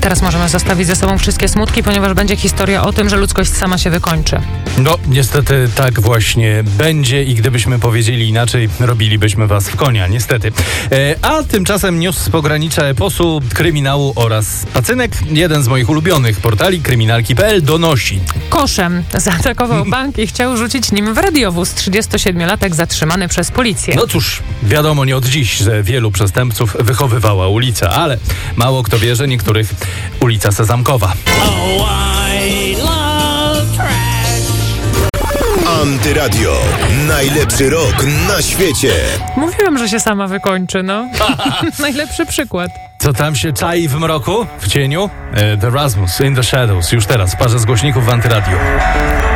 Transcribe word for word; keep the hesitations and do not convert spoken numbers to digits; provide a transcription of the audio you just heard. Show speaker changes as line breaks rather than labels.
Teraz możemy zostawić ze sobą wszystkie smutki, ponieważ będzie historia o tym, że ludzkość sama się wykończy.
No, niestety tak właśnie będzie i gdybyśmy powiedzieli inaczej, robilibyśmy was w konia, niestety. E, a tymczasem news z pogranicza eposu, kryminału oraz pacynek. Jeden z moich ulubionych portali, kryminalki kropka p l, donosi.
Koszem zaatakował bank i chciał rzucić nim w radiowóz. trzydziestosiedmiolatek zatrzymany przez policję.
No cóż, wiadomo nie od dziś, że wielu przestępców wychowywała ulica, ale mało kto wie, że niektórych ulica Sezamkowa.
Antyradio. Najlepszy rok na świecie.
Mówiłam, że się sama wykończy, no. Najlepszy przykład.
Co tam się czai w mroku, w cieniu? E, The Rasmus, In the Shadows, już teraz w parze z głośników w Antyradio.